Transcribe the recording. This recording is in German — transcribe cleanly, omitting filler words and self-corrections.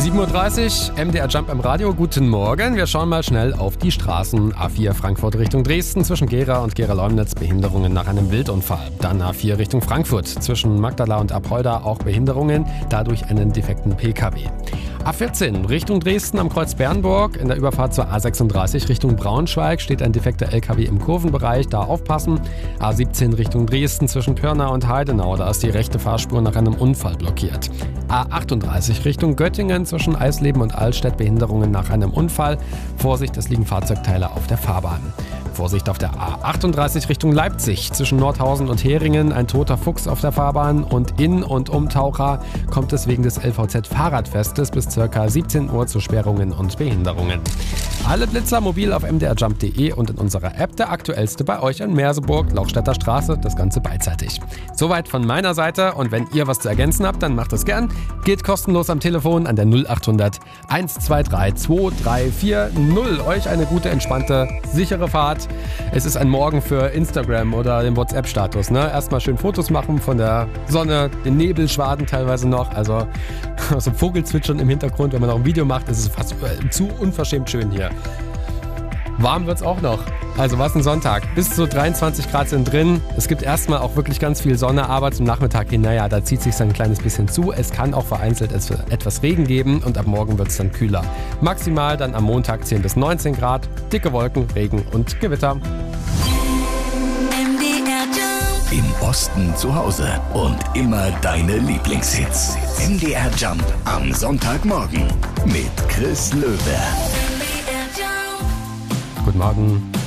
7.30 Uhr, MDR Jump im Radio. Guten Morgen. Wir schauen mal schnell auf die Straßen. A4 Frankfurt Richtung Dresden zwischen Gera und Gera-Leumnitz Behinderungen nach einem Wildunfall. Dann A4 Richtung Frankfurt zwischen Magdala und Apolda auch Behinderungen, dadurch einen defekten PKW. A14 Richtung Dresden am Kreuz Bernburg. In der Überfahrt zur A36 Richtung Braunschweig steht ein defekter LKW im Kurvenbereich, da aufpassen. A17 Richtung Dresden zwischen Pirna und Heidenau, da ist die rechte Fahrspur nach einem Unfall blockiert. A38 Richtung Göttingen zwischen Eisleben und Altstedt Behinderungen nach einem Unfall. Vorsicht, es liegen Fahrzeugteile auf der Fahrbahn. Vorsicht auf der A38 Richtung Leipzig. Zwischen Nordhausen und Heringen ein toter Fuchs auf der Fahrbahn und in und um Taucha kommt es wegen des LVZ-Fahrradfestes bis ca. 17 Uhr zu Sperrungen und Behinderungen. Alle Blitzer mobil auf mdrjump.de und in unserer App der aktuellste bei euch in Merseburg, Lauchstädter Straße, das Ganze beidseitig. Soweit von meiner Seite und wenn ihr was zu ergänzen habt, dann macht es gern. Geht kostenlos am Telefon an der 0800 123 2340. Euch eine gute, entspannte, sichere Fahrt. Es ist ein Morgen für Instagram oder den WhatsApp-Status. Ne? Erstmal schön Fotos machen von der Sonne, den Nebelschwaden teilweise noch. Also so Vogelzwitschern im Hintergrund, wenn man auch ein Video macht, ist es fast zu unverschämt schön hier. Warm wird's auch noch. Also was ein Sonntag. Bis zu 23 Grad sind drin. Es gibt erstmal auch wirklich ganz viel Sonne, aber zum Nachmittag hin, naja, da zieht sich ein kleines bisschen zu. Es kann auch vereinzelt etwas Regen geben und ab morgen wird es dann kühler. Maximal dann am Montag 10 bis 19 Grad, dicke Wolken, Regen und Gewitter. Im Osten zu Hause und immer deine Lieblingshits. MDR Jump am Sonntagmorgen mit Chris Löwe. Guten Morgen.